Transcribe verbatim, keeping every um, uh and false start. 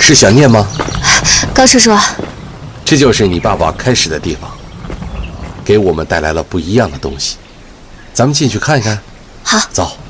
是想念吗？ 高叔叔， 这就是你爸爸开始的地方，给我们带来了不一样的东西。咱们进去看一看。 好， 走。